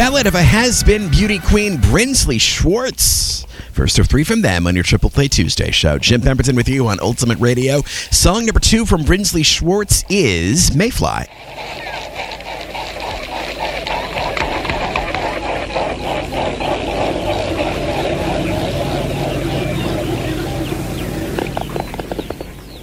ballad of a has-been beauty queen, Brinsley Schwartz. First of three from them on your Triple Play Tuesday show. Jim Pemberton with you on Ultimate Radio. Song number 2 from Brinsley Schwartz is Mayfly.